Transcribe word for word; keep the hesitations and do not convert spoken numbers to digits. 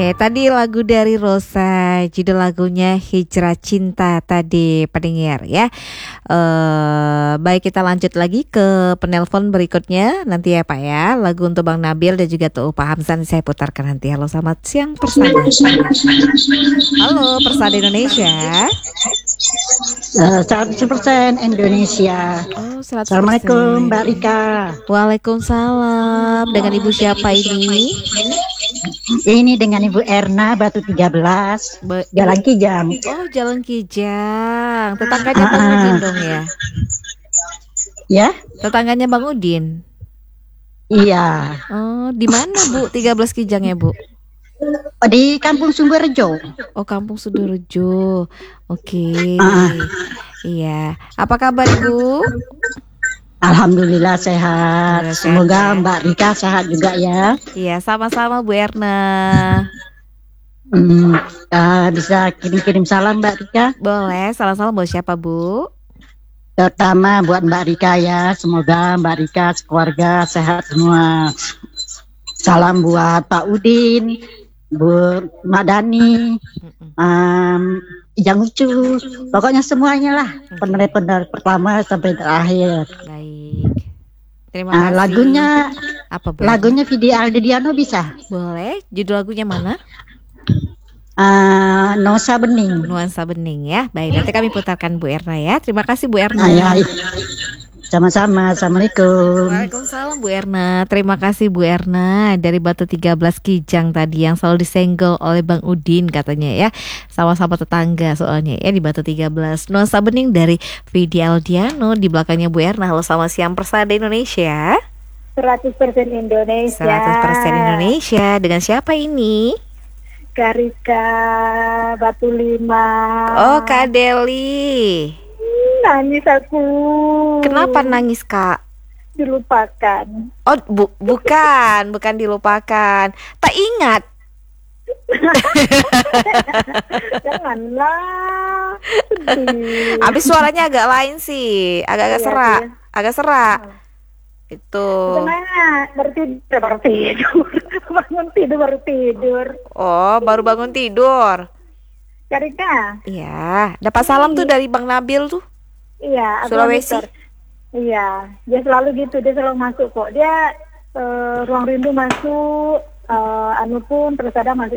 Eh, tadi lagu dari Rosa, judul lagunya Hijrah Cinta tadi pendengar ya. Eh, baik, kita lanjut lagi ke penelpon berikutnya nanti ya Pak ya. Lagu untuk Bang Nabil dan juga tuh Pak Hamzan saya putarkan nanti. Halo, selamat siang Persada. Halo Persada Indonesia. Uh, seratus persen Indonesia. Oh, seratus persen. Assalamualaikum Mbak Rika. Waalaikumsalam. Dengan Ibu siapa ini? Ini dengan Ibu Erna, Batu tiga belas, Be- Jalan Kijang. Oh, Jalan Kijang. Tetangganya Bang Ah. Udin dong ya? Ya? Tetangganya Bang Udin. Iya. Oh, di mana Bu? tiga belas Kijang ya Bu? Oh, di Kampung Sumberjo. Oh, Kampung Sidorejo. Oke. Ah. Iya. Apa kabar Ibu? Alhamdulillah sehat. Alhamdulillah Semoga sehat, ya. Mbak Rika sehat juga ya. Iya, sama-sama Bu Erna. Hmm, uh, bisa kirim-kirim salam Mbak Rika. Boleh, salam-salam buat siapa Bu? Terutama buat Mbak Rika ya. Semoga Mbak Rika sekeluarga sehat semua. Salam buat Pak Udin, Bu Mak Dani, um, Ijang Ucu, pokoknya semuanya lah, penerima pertama sampai terakhir. Baik. Terima Nah, kasih. lagunya, Apa Bu? lagunya Vidi Aldiano bisa. Boleh. Judul lagunya mana? Uh, Nosa Bening. Nuansa Bening ya. Baik, nanti kami putarkan Bu Erna ya. Terima kasih Bu Erna. Nah, ya, sama-sama. Assalamualaikum. Waalaikumsalam Bu Erna. Terima kasih Bu Erna dari Batu tiga belas Kijang tadi yang selalu disenggol oleh Bang Udin katanya ya. Sama-sama tetangga soalnya ya di Batu tiga belas. Nuansa Bening dari Vidi Aldiano, di belakangnya Bu Erna. Halo, selamat siang Persada Indonesia. seratus persen Indonesia. seratus persen Indonesia. Dengan siapa ini? Karika Batu Lima. Oh, Kak Deli. Nangis aku. Kenapa nangis Kak? Dilupakan. Oh, bu- bukan, bukan dilupakan. Tak ingat. Janganlah. Sedih. Habis suaranya agak lain sih, agak-agak Iya, serak, iya. agak serak. Itu. Sebenarnya baru tidur, baru tidur. Bangun tidur, baru tidur. Oh, baru bangun tidur. Karika. Iya, dapat salam tuh dari Bang Nabil tuh. Iya, aku Sulawesi. monitor. Iya, dia selalu gitu, dia selalu masuk kok. Dia eh, ruang rindu masuk, eh, anu pun Persada masuk.